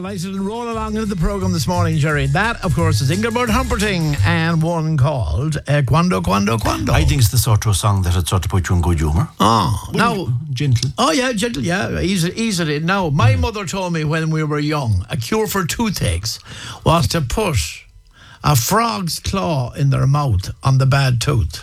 right, it'll roll along into the programme this morning, Jerry. That, of course, is Ingeborg Humperdinck and one called Quando. I think it's the sort of song that would sort of put you in good humour. Oh, now... Gentle. Oh, yeah, gentle, yeah, easily. Now, my mother told me when we were young, a cure for toothaches was to put a frog's claw in their mouth on the bad tooth.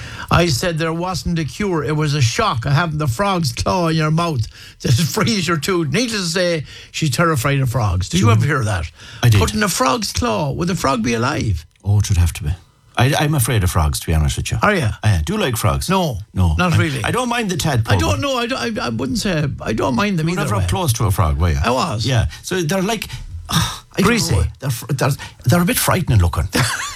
I said there wasn't a cure. It was a shock of having the frog's claw in your mouth to freeze your tooth. Needless to say, she's terrified of frogs. Did you ever hear that? I did. Putting a frog's claw. Would the frog be alive? Oh, it should have to be. I'm afraid of frogs, to be honest with you. Are you? Do you like frogs? No, not really. I don't mind the tadpole. I don't know. I wouldn't say I don't mind them You were either. never up close to a frog, were you? I was. Yeah. So they're like... Greasy. They're a bit frightening looking.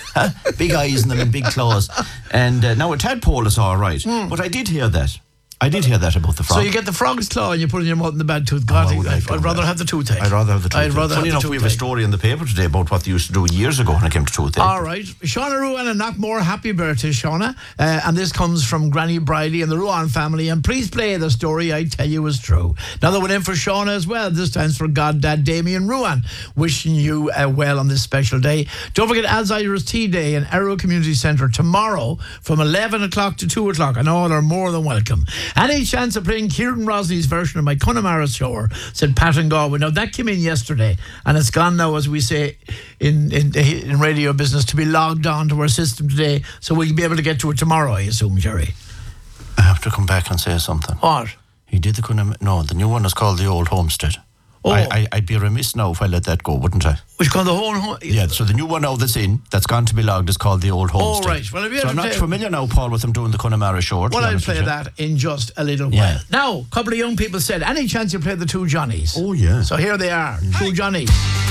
Big eyes and them and big claws. And now a tadpole is all right. But I did hear that. I did hear that about the frog. So you get the frog's claw and you put it in your mouth in the bad tooth. God, I'd rather have the toothache. I'd rather have the toothache. Funny enough, we have a story in the paper today about what they used to do years ago when it came to toothache. All right. Shauna Ruan and Knockmore, happy birthday, Shauna. And this comes from Granny Bridie and the Ruan family. And please play the story I tell you is true. Another one in for Shauna as well. This time's for Goddad Damien Ruan. Wishing you well on this special day. Don't forget Alzheimer's Tea Day in Arrow Community Centre tomorrow from 11 o'clock to 2 o'clock. And all are more than welcome. Any chance of playing Kieran Rosney's version of My Connemara Shower, said Pat and Galway. Now that came in yesterday and it's gone now, as we say in radio business, to be logged on to our system today, so we'll be able to get to it tomorrow, I assume, Jerry. I have to come back and say something. What? He did the new one is called The Old Homestead. Oh. I'd be remiss now if I let that go, wouldn't I? Which called the whole... Yeah, so the new one now that's gone to be logged is called The Old Homestead. Oh, right. Well, if you so I'm not familiar now, Paul, with them doing the Connemara Show. Well, I'll play that in just a little while. Now, a couple of young people said, any chance you play the Two Johnnies? Oh, yeah. So here they are, Two Johnnies.